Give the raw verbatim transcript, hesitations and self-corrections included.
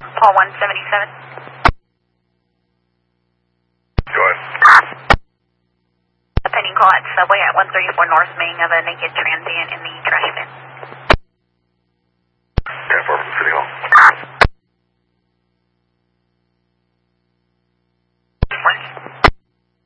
Paul one seventy-seven. Go ahead. A pending call at subway at one thirty-four North Main of a naked transient in the trash bin.